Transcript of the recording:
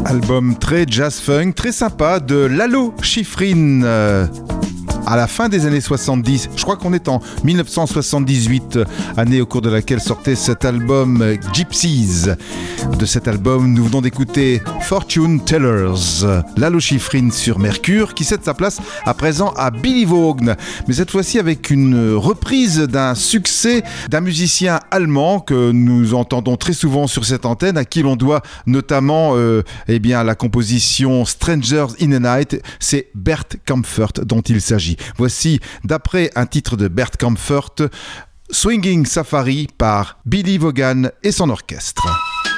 Album très jazz-funk, très sympa de Lalo Schifrin. À la fin des années 70, je crois qu'on est en 1978, année au cours de laquelle sortait cet album Gypsies. De cet album, nous venons d'écouter Fortune Tellers, Lalo Schifrin sur Mercure, qui cède sa place à présent à Billy Vaughn, mais cette fois-ci avec une reprise d'un succès d'un musicien allemand que nous entendons très souvent sur cette antenne, à qui l'on doit notamment la composition Strangers in the Night. C'est Bert Kaempfert dont il s'agit. Voici, d'après un titre de Bert Kaempfert, Swinging Safari par Billy Vaughan et son orchestre.